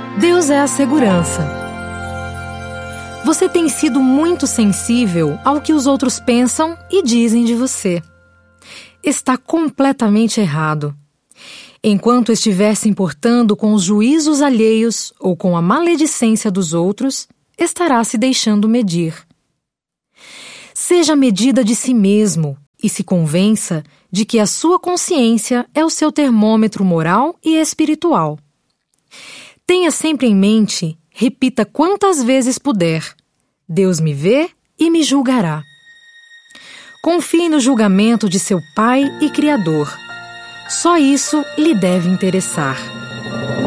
Deus é a segurança. Você tem sido muito sensível ao que os outros pensam e dizem de você. Está completamente errado. Enquanto estiver se importando com os juízos alheios ou com a maledicência dos outros, estará se deixando medir. Seja medida de si mesmo e se convença de que a sua consciência é o seu termômetro moral e espiritual. Tenha sempre em mente, repita quantas vezes puder: Deus me vê e me julgará. Confie no julgamento de seu Pai e Criador. Só isso lhe deve interessar.